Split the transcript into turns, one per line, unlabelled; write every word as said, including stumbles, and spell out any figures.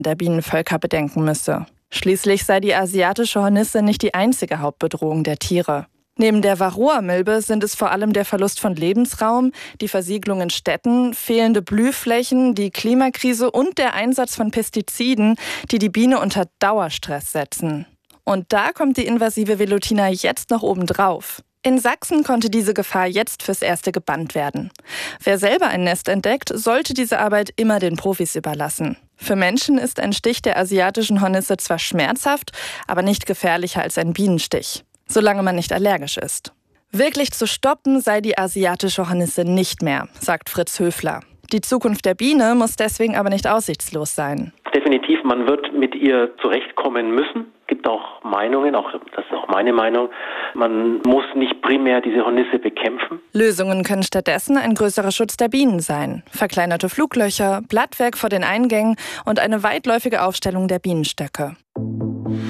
der Bienenvölker bedenken müsse. Schließlich sei die asiatische Hornisse nicht die einzige Hauptbedrohung der Tiere. Neben der Varroa-Milbe sind es vor allem der Verlust von Lebensraum, die Versiegelung in Städten, fehlende Blühflächen, die Klimakrise und der Einsatz von Pestiziden, die die Biene unter Dauerstress setzen. Und da kommt die invasive Velutina jetzt noch obendrauf. In Sachsen konnte diese Gefahr jetzt fürs Erste gebannt werden. Wer selber ein Nest entdeckt, sollte diese Arbeit immer den Profis überlassen. Für Menschen ist ein Stich der asiatischen Hornisse zwar schmerzhaft, aber nicht gefährlicher als ein Bienenstich, solange man nicht allergisch ist. Wirklich zu stoppen sei die asiatische Hornisse nicht mehr, sagt Fritz Höfler. Die Zukunft der Biene muss deswegen aber nicht aussichtslos sein.
Definitiv, man wird mit ihr zurechtkommen müssen. Es gibt auch Meinungen, auch, das ist auch meine Meinung, man muss nicht primär diese Hornisse bekämpfen.
Lösungen können stattdessen ein größerer Schutz der Bienen sein. Verkleinerte Fluglöcher, Blattwerk vor den Eingängen und eine weitläufige Aufstellung der Bienenstöcke.